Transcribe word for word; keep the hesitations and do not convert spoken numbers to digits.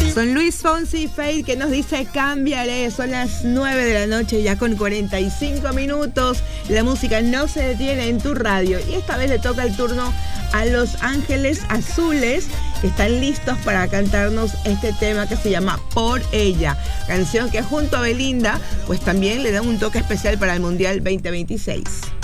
Son Luis Fonsi y Feid que nos dice cámbiale. Son las nueve de la noche ya con cuarenta y cinco minutos. La música no se detiene en tu radio. Y esta vez le toca el turno a Los Ángeles Azules, que están listos para cantarnos este tema que se llama Por Ella. Canción que junto a Belinda pues también le da un toque especial para el Mundial veinte veintiséis.